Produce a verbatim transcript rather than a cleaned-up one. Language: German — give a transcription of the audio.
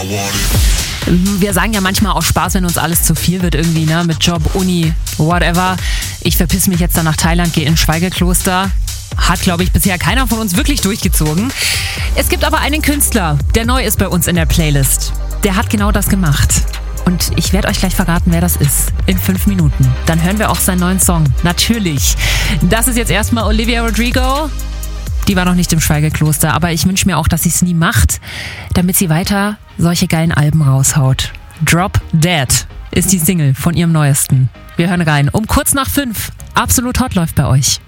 Wir sagen ja manchmal auch Spaß, wenn uns alles zu viel wird irgendwie, ne? Mit Job, Uni, whatever. Ich verpiss mich jetzt dann nach Thailand, gehe ins Schweigekloster. Hat, glaube ich, bisher keiner von uns wirklich durchgezogen. Es gibt aber einen Künstler, der neu ist bei uns in der Playlist. Der hat genau das gemacht. Und ich werde euch gleich verraten, wer das ist. In fünf Minuten. Dann hören wir auch seinen neuen Song. Natürlich. Das ist jetzt erstmal Olivia Rodrigo. Die war noch nicht im Schweigekloster, aber ich wünsche mir auch, dass sie es nie macht, damit sie weiter solche geilen Alben raushaut. Drop Dead ist die Single von ihrem neuesten. Wir hören rein. Um kurz nach fünf. Absolut Hot läuft bei euch.